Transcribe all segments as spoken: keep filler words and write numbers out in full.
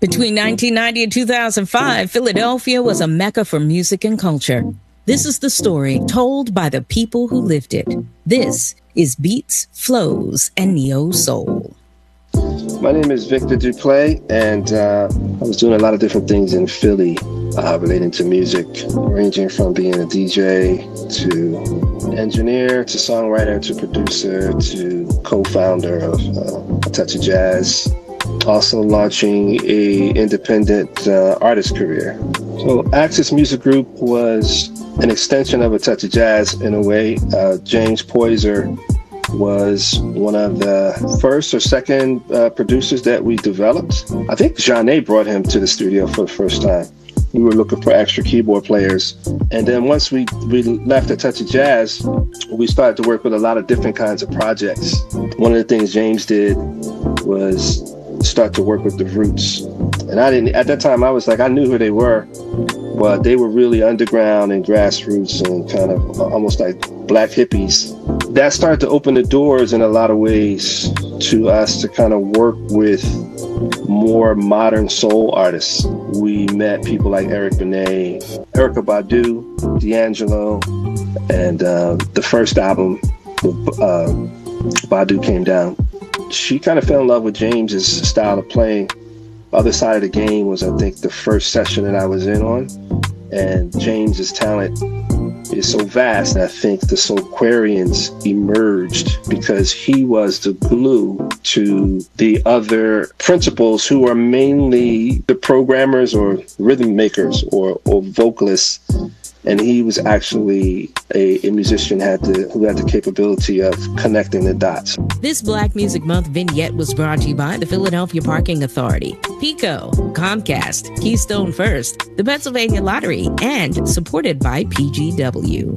Between nineteen ninety and two thousand five, Philadelphia was a mecca for music and culture. This is the story told by the people who lived it. This is Beats, Flows, and Neo Soul. My name is Victor Duplay, and uh, I was doing a lot of different things in Philly uh, relating to music, ranging from being a D J to engineer to songwriter to producer to co-founder of uh, A Touch of Jazz. Also launching a independent uh, artist career. So Axis Music Group was an extension of A Touch of Jazz in a way. Uh, James Poyser was one of the first or second uh, producers that we developed. I think Jeanne brought him to the studio for the first time. We were looking for extra keyboard players. And then once we, we left A Touch of Jazz, we started to work with a lot of different kinds of projects. One of the things James did was start to work with the Roots. And I didn't, at that time, I was like, I knew who they were, but they were really underground and grassroots and kind of almost like black hippies. That started to open the doors in a lot of ways to us to kind of work with more modern soul artists. We met people like Eric Benet, Erykah Badu, D'Angelo, and uh, the first album, uh, Badu Came Down. She kind of fell in love with James's style of playing. Other Side of the Game was, I think, the first session that I was in on. And James's talent is so vast, and I think the Soulquarians emerged because he was the glue to the other principals who are mainly the programmers or rhythm makers or, or vocalists. And he was actually a, a musician had the, who had the capability of connecting the dots. This Black Music Month vignette was brought to you by the Philadelphia Parking Authority, PECO, Comcast, Keystone First, the Pennsylvania Lottery, and supported by P G W.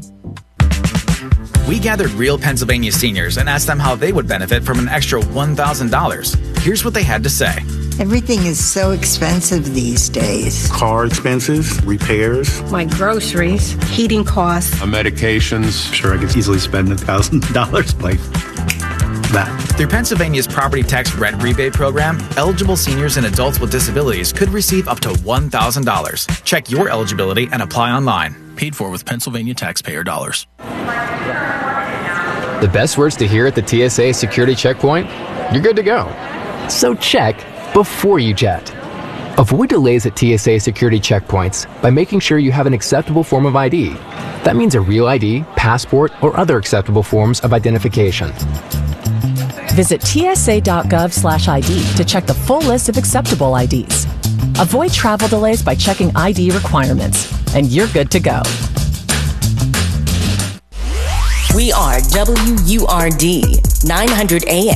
We gathered real Pennsylvania seniors and asked them how they would benefit from an extra one thousand dollars. Here's what they had to say. Everything is so expensive these days. Car expenses, repairs. My groceries, heating costs. My medications. I'm sure I could easily spend one thousand dollars like that. Through Pennsylvania's property tax rent rebate program, eligible seniors and adults with disabilities could receive up to one thousand dollars. Check your eligibility and apply online. Paid for with Pennsylvania taxpayer dollars. The best words to hear at the T S A security checkpoint? You're good to go. So check before you jet. Avoid delays at T S A security checkpoints by making sure you have an acceptable form of I D. That means a real I D, passport, or other acceptable forms of identification. Visit T S A dot gov slash I D to check the full list of acceptable I Ds. Avoid travel delays by checking I D requirements, and you're good to go. We are W U R D, nine hundred A